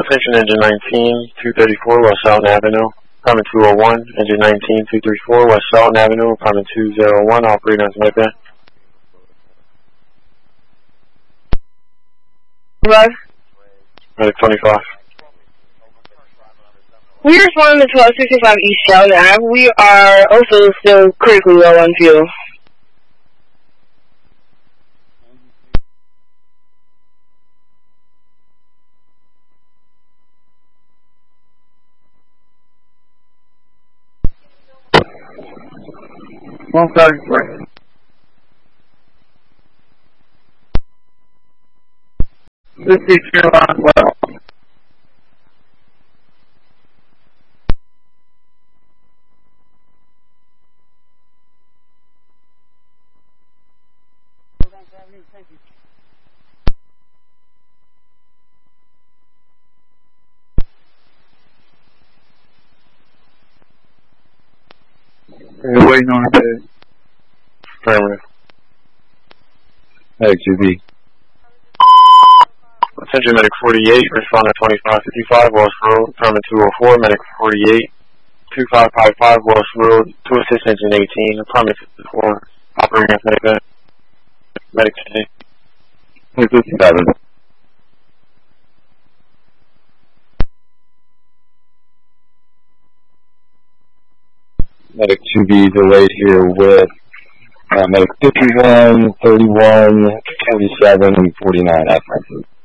Attention engine 19, 234 West Southern Avenue, Apartment 201, engine 19, 234 West Southern Avenue, Apartment 201, operating as Medic. Medic 25. We are responding to 1265 East Southern Ave. We are also still critically low on fuel. This is Carolina well. We're waiting on our bed. Affirmative. Medic 2B. Attention Medic 48, responding 2555 West Road, Apartment 204, Medic 48, 2555 West Road, to assist engine 18, Apartment 54, operating as Medic. Medic today. Medic 57. Medic 2B delayed here with Medic 51, 31, 47, and 49 at